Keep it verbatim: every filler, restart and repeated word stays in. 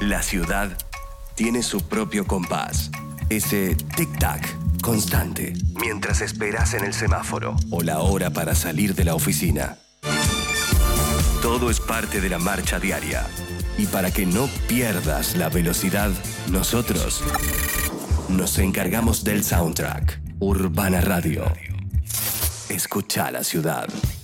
La ciudad tiene su propio compás. Ese tic-tac constante mientras esperas en el semáforo o la hora para salir de la oficina. Todo es parte de la marcha diaria. Y para que no pierdas la velocidad, nosotros nos encargamos del soundtrack. Urbana Radio. Escucha la ciudad.